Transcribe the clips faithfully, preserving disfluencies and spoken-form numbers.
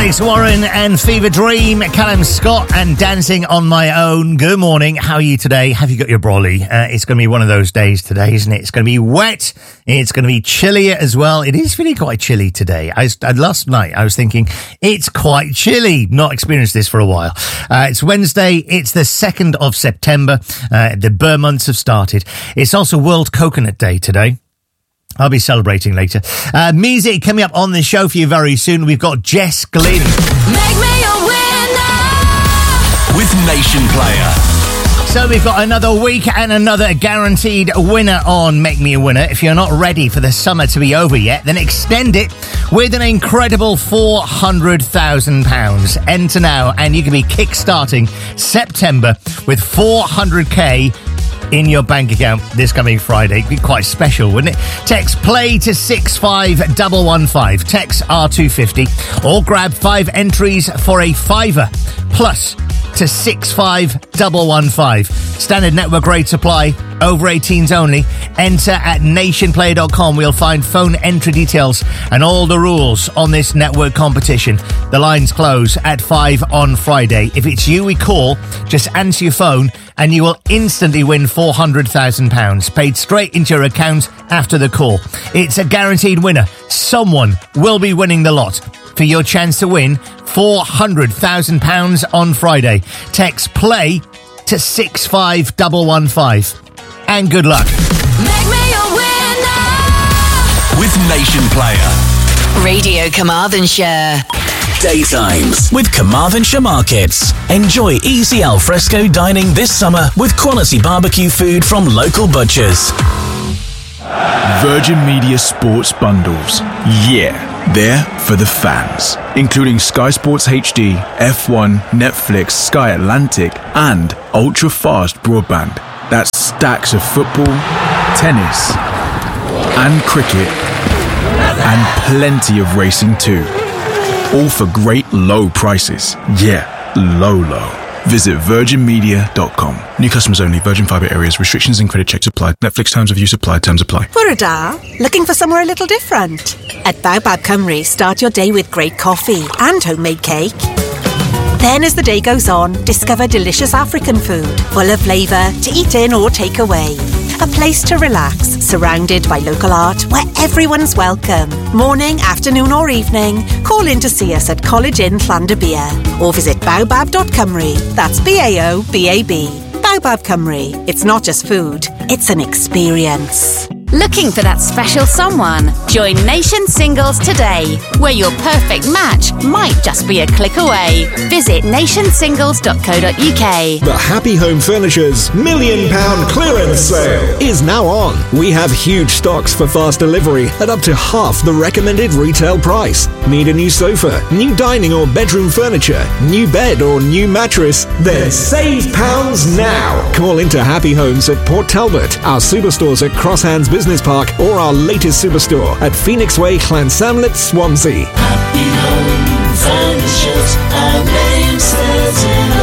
Alex Warren and Fever Dream, Callum Scott and Dancing on My Own. Good morning. How are you today? Have you got your brolly? Uh, it's going to be one of those days today, isn't it? It's going to be wet. It's going to be chilly as well. It is feeling quite chilly today. I, was, uh, last night I was thinking it's quite chilly. Not experienced this for a while. Uh, it's Wednesday. It's the second of September. Uh, the Burr months have started. It's also World Coconut Day today. I'll be celebrating later. Uh, music coming up on the show for you very soon. We've got Jess Glynn. Make me a winner with Nation Player. So we've got another week and another guaranteed winner on Make Me a Winner. If you're not ready for the summer to be over yet, then extend it with an incredible four hundred thousand pounds. Enter now and you can be kick-starting September with four hundred k in your bank account this coming Friday. It'd be quite special, wouldn't it? Text play to six five one one five. Text R two fifty or grab five entries for a fiver plus to six five one one five. Standard network rates apply. Over eighteens only. Enter at nation player dot com. We'll find phone entry details and all the rules on this network competition. The lines close at five on Friday. If it's you we call, just answer your phone and you will instantly win four hundred thousand pounds paid straight into your account after the call. It's a guaranteed winner. Someone will be winning the lot. For your chance to win four hundred thousand pounds on Friday, text play to six five one one five. And good luck. Make me a winner with Nation Player. Radio Carmarthenshire. Daytimes with Carmarthenshire Markets. Enjoy easy alfresco dining this summer with quality barbecue food from local butchers. Virgin Media Sports Bundles. Yeah, they're for the fans. Including Sky Sports H D, F one, Netflix, Sky Atlantic, and ultra-fast broadband. That's stacks of football, tennis, and cricket, and plenty of racing too. All for great low prices. Yeah, low, low. Visit virgin media dot com. New customers only. Virgin Fibre areas. Restrictions and credit checks apply. Netflix terms of use apply. Terms apply. Fwrda, looking for somewhere a little different? At Baobab Cymru, start your day with great coffee and homemade cake. Then as the day goes on, discover delicious African food, full of flavour, to eat in or take away. A place to relax, surrounded by local art, where everyone's welcome. Morning, afternoon or evening, call in to see us at College Inn Llandybia or visit baobab dot cymru. That's B A O B A B. Baobab Cymru. It's not just food, it's an experience. Looking for that special someone? Join Nation Singles today, where your perfect match might just be a click away. Visit nation singles dot co dot uk. The Happy Home Furniture's Million Pound Clearance Sale is now on. We have huge stocks for fast delivery at up to half the recommended retail price. Need a new sofa, new dining or bedroom furniture, new bed or new mattress? Then save pounds now. Call into Happy Homes at Port Talbot, our superstores at Crosshands Business Business Park or our latest superstore at Phoenix Way, Llansamlet, Swansea. Happy Home Furnitures, our name says it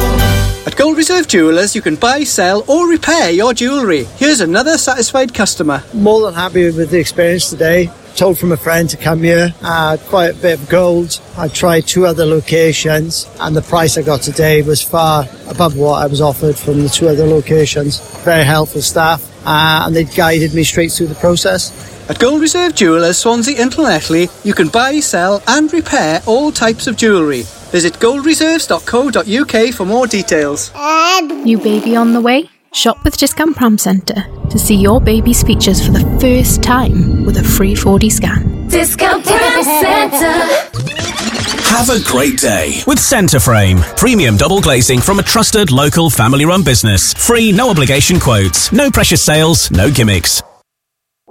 all. At Gold Reserve Jewellers, you can buy, sell or repair your jewellery. Here's another satisfied customer. More than happy with the experience today. Told from a friend to come here. I had quite a bit of gold. I tried two other locations and the price I got today was far above what I was offered from the two other locations. Very helpful staff. Uh, and they guided me straight through the process. At Gold Reserve Jewellers, Swansea and Llanelli, you can buy, sell and repair all types of jewellery. Visit gold reserves dot co dot uk for more details. New baby on the way? Shop with Discount Pram Centre to see your baby's features for the first time with a free four D scan. Discount Pram Centre. Have a great day with Centreframe. Premium double glazing from a trusted local family-run business. Free, no obligation quotes. No precious sales, no gimmicks.